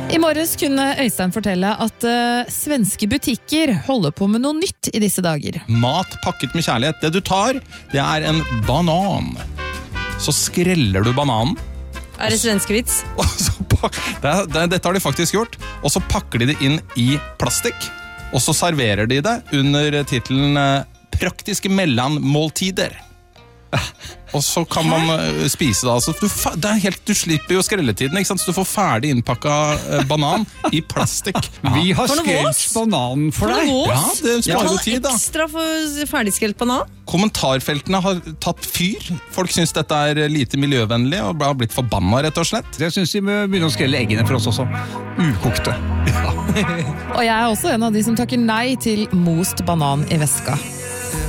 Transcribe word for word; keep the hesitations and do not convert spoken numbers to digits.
I morges kunne Øystein fortelle at uh, svenske butikker holder på med noe nytt i disse dager. Mat pakket med kjærlighet. Det du tar, det er en banan. Så skreller du bananen. Er det svenske vits? Og så pak- det er, det, dette har de faktisk gjort. Og så pakker de det inn i plastikk. Og så serverer de det under titelen uh, Praktiske mellommåltider. Og så kan man uh, spise det. Altså, du, fa- det er helt, du slipper jo skrelletiden, ikke sant? Så du får ferdig innpakka uh, banan i plastikk. Vi har For noe skrelt vås. bananen for deg. For noe Ja, vås? det sparer jo Betaler tid, da. ekstra for ferdigskrelt banan? Kommentarfeltene har tatt fyr. Folk syns dette er lite miljøvennlig og har blitt forbanna, rett og slett. Jeg synes de må begynne å skrelle eggene for oss også. Ukokte. Og jeg er også en av de som takker nei til most banan i veska.